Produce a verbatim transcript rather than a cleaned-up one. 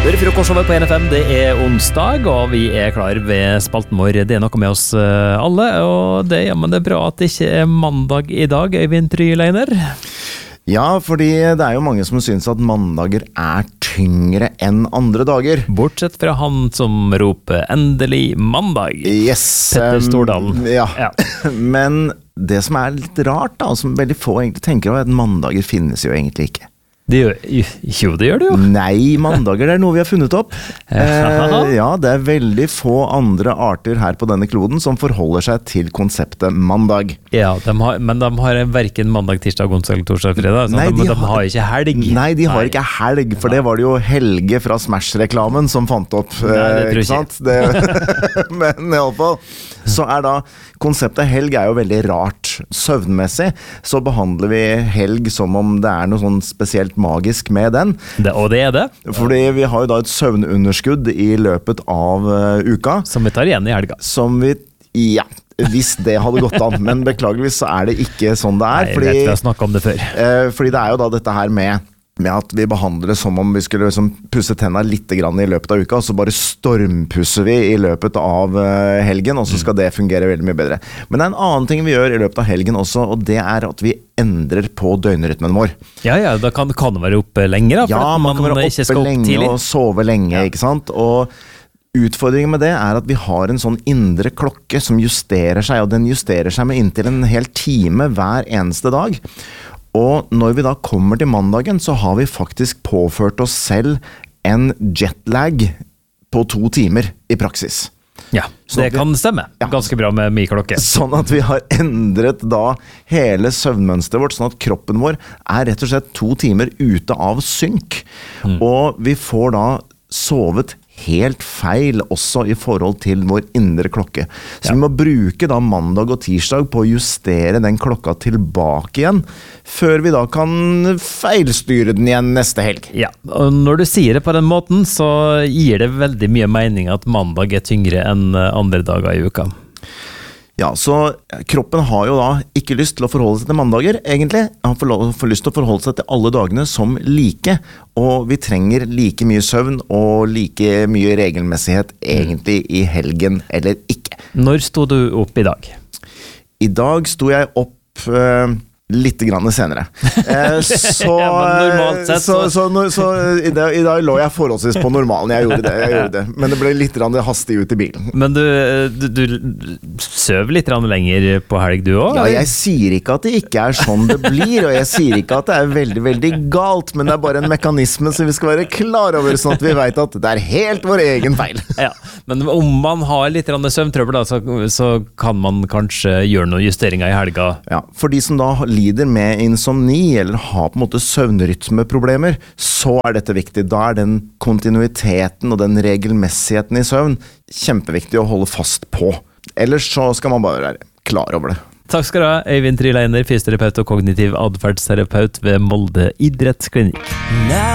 Det er frokostover på N F M, det er onsdag, og vi er klar ved spalten vår. Det er noe med oss alle, og det, ja, men det er bra at det ikke er mandag i dag, Øyvind Tryleiner. Ja, fordi det er jo mange som synes at mandager er tyngre enn andre dager. Bortsett fra han som roper endelig mandag. Yes. Petter Stordalen. Um, ja. Ja. Men det som er litt rart da, som veldig få egentlig tenker over, er at mandager finnes jo egentlig ikke. Det gjør, jo, det gjør det jo. Nei, mandager det er noe vi har funnet opp. Eh, ja, det er veldig få andre arter her på denne kloden som forholder seg til konseptet mandag. Ja, de har, men de har hverken mandag, tirsdag, onsdag, torsdag, fredag. Så Nei, de, de, de har, har ikke helg. Nei, de har Nei. ikke helg, for det var det jo Helge fra Smash-reklamen som fant opp. Nei, det tror ikke sant? Det, men i alle fall, så er da konseptet helg er jo veldig rart. Søvnmessig så behandler vi helg som om det er noe sånn spesielt magisk med den. Det, og det er det. Fordi vi har jo da et søvnunderskudd i løpet av uh, uka. Som vi tar igjen i helga. Som vi, ja, hvis det hadde gått an. Men beklageligvis så er det ikke sånn det er. Nei, fordi, jeg vet vi har snakket om det før. Uh, fordi det er jo da dette her med med at vi behandler det som om vi skulle liksom pusse tennene litt grann i løpet av uka, og så bare stormpusser vi i løpet av uh, helgen, og så skal det fungere veldig mye bedre. Men det er en annen ting vi gjør i løpet av helgen også, og det er at vi endrer på døgnrytmen vår. Ja, ja, da kan, kan det være oppe lenger da, for ja, at man, man kan være ikke oppe skal opp lenge tidlig. og sove lenge, Ja. ikke sant? Og utfordringen med det er at vi har en sånn indre klokke som justerer seg, og den justerer seg med inntil en hel time hver eneste dag. Og når vi da kommer til mandagen, så har vi faktisk påført oss selv en jetlag på to timer i praksis. Ja, Sånn det at vi- kan stemme. Ja. Ganske bra med min klokke. Sånn at vi har endret da hele søvnmønsteret vårt, sånn at kroppen vår er rett og slett to timer ute av synk. Og vi får da sovet helt feil også i forhold til vår indre klokke. Så Ja. vi må bruke da mandag og tirsdag på å justere den klokka tilbake igjen, før vi da kan feilstyre den igjen neste helg. Ja, og når du sier det på den måten, så gir det veldig mye mening at mandag er tyngre enn andre dager i uka. Ja, så kroppen har jo da ikke lyst til å forholde seg til mandager, egentlig. Han får, lov, får lyst til å forholde seg til alle dagene som like, og vi trenger like mye søvn og like mye regelmessighet egentlig i helgen eller ikke. Når sto du opp i dag? I dag sto jeg opp eh, litt grann senere. Eh, så, Ja, men normalt sett så, så- så, så, så i, dag, i dag lå jeg forholdsvis på normalen. Jeg gjorde det, jeg gjorde det. Men det ble litt grann hastig ut i bilen. Men du, du, du søv litt grann lenger på helg du også? Ja, jeg sier ikke at det ikke er sånn det blir, og jeg sier ikke at det er veldig, veldig galt, men det er bare en mekanisme som vi skal være klar over, sånn at vi vet at det er helt vår egen feil. Ja, men om man har litt grann søvntrøbbel, da, så, så kan man kanskje gjøre noen justeringer i helga. Ja, for de som da lider med insomni, eller har på en måte søvnrytmeproblemer, så er dette viktig. Da er den kontinuiteten og den regelmessigheten i søvn kjempeviktig å holde fast på. Ellers så skal man bare være klar over det. Takk skal du ha, Øyvind Tryleiner, fysioterapeut og kognitiv adferdsterapeut ved Molde idrettsklinikk.